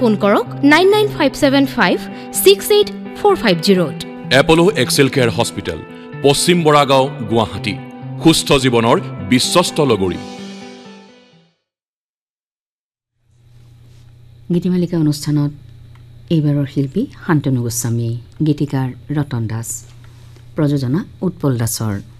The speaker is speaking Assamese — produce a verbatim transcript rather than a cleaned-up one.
ফোন কৰক nine nine five seven five six eight four five জিৰ'ত। এপলো Excel care hospital, পশ্চিম বৰাগাঁও, গুৱাহাটী। সুস্থ জীৱনৰ বিশ্বস্ত লগৰী। গীতিমালিকা অনুষ্ঠানত এইবাৰৰ শিল্পী শান্তনু গোস্বামী, গীতিকাৰ ৰতন দাস, প্ৰযোজনা উৎপল দাসৰ।